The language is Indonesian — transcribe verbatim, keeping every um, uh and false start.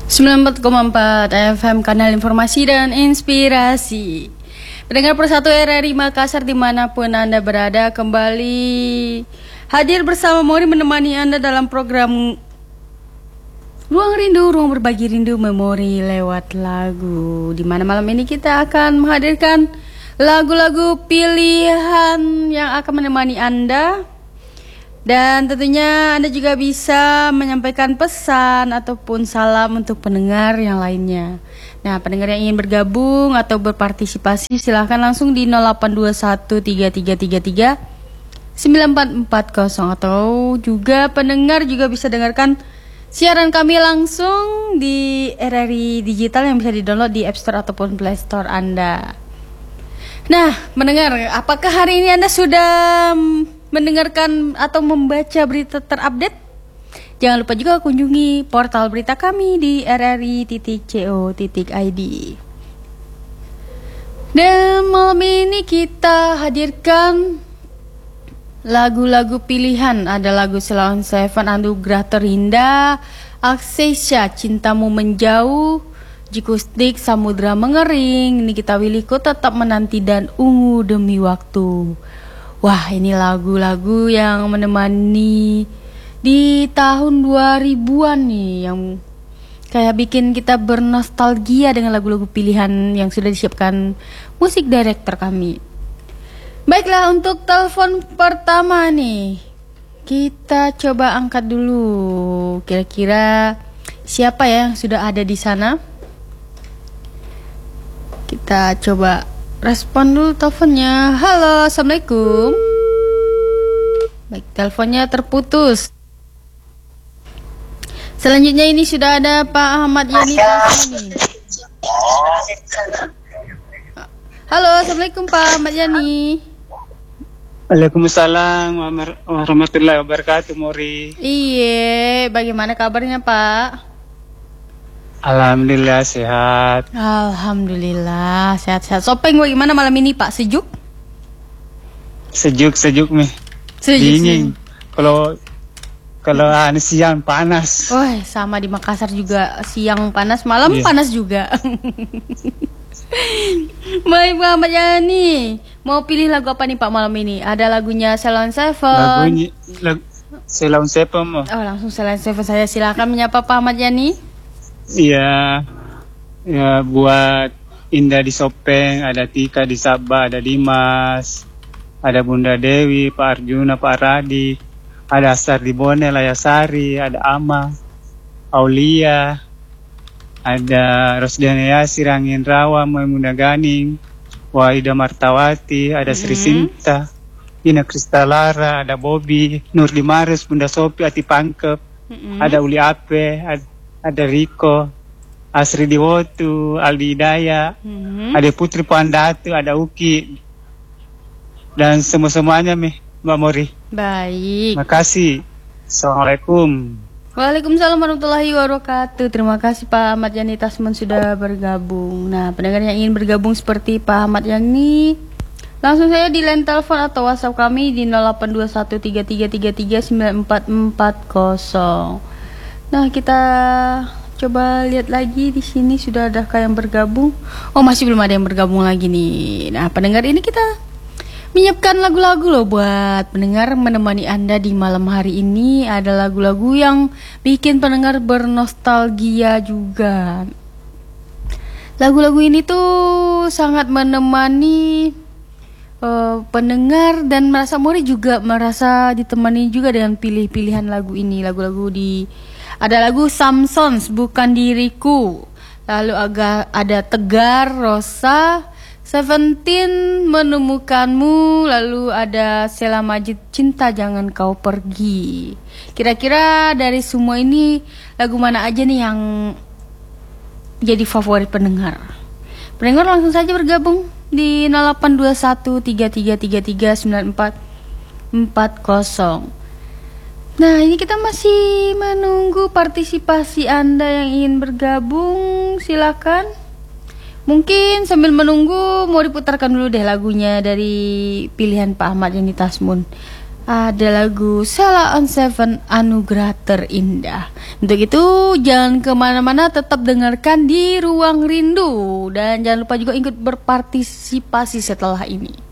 sembilan puluh empat koma empat F M, kanal informasi dan inspirasi. Pendengar Persatu R R I Makassar dimanapun Anda berada, kembali hadir bersama Mori menemani Anda dalam program Ruang Rindu, Ruang Berbagi Rindu Memori lewat lagu, di mana malam ini kita akan menghadirkan lagu-lagu pilihan yang akan menemani Anda. Dan tentunya Anda juga bisa menyampaikan pesan ataupun salam untuk pendengar yang lainnya. Nah, pendengar yang ingin bergabung atau berpartisipasi silahkan langsung di nol delapan dua satu tiga tiga tiga tiga sembilan empat empat nol, atau juga pendengar juga bisa dengarkan siaran kami langsung di R R I Digital yang bisa di-download di App Store ataupun Play Store Anda. Nah, mendengar, apakah hari ini Anda sudah mendengarkan atau membaca berita terupdate? Jangan lupa juga kunjungi portal berita kami di r r i titik co titik i d. Dan malam ini kita hadirkan lagu-lagu pilihan. Ada lagu Ceylon Seven, Anugerah Terindah, Aksesha, Cintamu Menjauh, Jikustik, Samudra Mengering, Nikita Willy, Ku Tetap Menanti, dan Ungu Demi Waktu. Wah, ini lagu-lagu yang menemani di tahun dua ribuan nih, yang kayak bikin kita bernostalgia dengan lagu-lagu pilihan yang sudah disiapkan musik director kami. Baiklah, untuk telepon pertama nih, kita coba angkat dulu. Kira-kira siapa ya yang sudah ada di sana? Kita coba respon dulu teleponnya. Halo, assalamualaikum. Baik, teleponnya terputus. Selanjutnya ini sudah ada Pak Ahmad Yani Tasmini. Halo, assalamualaikum Pak Ahmad Yani. Waalaikumsalam warahmatullahi wabarakatuh, Mori. Iya, bagaimana kabarnya Pak? Alhamdulillah sehat. Alhamdulillah sehat-sehat. Sopeng bagaimana malam ini Pak? Sejuk? Sejuk-sejuk nih. Sejuk, dingin. Kalau kalau anu siang panas. Oh, sama di Makassar juga, siang panas, malam yeah. panas juga. Baik Pak Ahmad Yani, mau pilih lagu apa nih Pak malam ini? Ada lagunya Ceylon Seven. Lagunya lagu, Ceylon Seven mau. Oh, langsung Ceylon Seven, saya silakan menyapa Pak Ahmad Yani. Iya, ya buat Indah di Sopeng, ada Tika di Sabah, ada Dimas, ada Bunda Dewi, Pak Arjuna, Pak Radi, ada Asar di Bone, Layasari, ada Ama, Aulia, ada Rosdiana Yasir, Angin Rawa, Maimuna Ganing, Wahida Martawati, ada Sri mm-hmm. Sinta, Ina Kristalara, ada Bobby, Nur Dimaris, Bunda Sopi, Ati Pangkep, mm-hmm. ada Uli Ape, ada ada Riko, Asri Diwotu, Aldi Hidayah, mm-hmm. ada Putri Pandatu, ada Uki, dan semua-semuanya nih Mbak Mori. Baik. Makasih. Assalamualaikum. Waalaikumsalam warahmatullahi wabarakatuh. Terima kasih Pak Ahmad Yani Tasman sudah bergabung. Nah, pendengar yang ingin bergabung seperti Pak Ahmad Yani, langsung saya di line telepon atau WhatsApp kami di nol delapan dua satu tiga tiga tiga tiga sembilan empat empat nol. Nah, kita coba lihat lagi di sini sudah adakah yang bergabung? Oh, masih belum ada yang bergabung lagi nih. Nah, pendengar, ini kita menyiapkan lagu-lagu loh buat pendengar menemani Anda di malam hari ini. Ada lagu-lagu yang bikin pendengar bernostalgia juga. Lagu-lagu ini tuh sangat menemani uh, pendengar, dan merasa Mori juga merasa ditemani juga dengan pilih-pilihan lagu ini. Lagu-lagu di Ada lagu Samsons, Bukan Diriku. Lalu agak ada Tegar, Rosa, Seventeen, Menemukanmu. Lalu ada Sheila Majid, Cinta Jangan Kau Pergi. Kira-kira dari semua ini lagu mana aja nih yang jadi favorit pendengar? Pendengar langsung saja bergabung di nol delapan dua satu tiga tiga tiga tiga sembilan empat empat nol. Nah, ini kita masih menunggu partisipasi Anda yang ingin bergabung. Silakan. Mungkin sambil menunggu mau diputarkan dulu deh lagunya dari pilihan Pak Ahmad Yani Tasmun. ada lagu Sheila on Seven, Anugerah Terindah. Untuk itu jangan kemana-mana, tetap dengarkan di Ruang Rindu. Dan jangan lupa juga ikut berpartisipasi setelah ini.